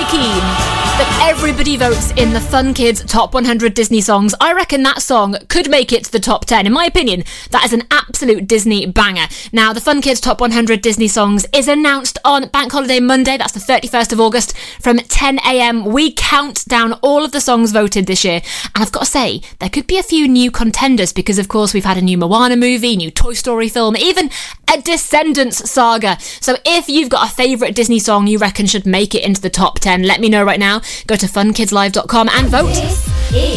very keen that everybody votes in the Fun Kids Top 100 Disney Songs. I reckon that song could make it to the top 10. In my opinion, that is an absolute Disney banger. Now, the Fun Kids Top 100 Disney Songs is announced on Bank Holiday Monday. That's the 31st of August from 10 a.m. We count down all of the songs voted this year. And I've got to say, there could be a few new contenders because, of course, we've had a new Moana movie, new Toy Story film, even a Descendants saga. So if you've got a favourite Disney song you reckon should make it into the top 10, let me know right now. Go to funkidslive.com and vote.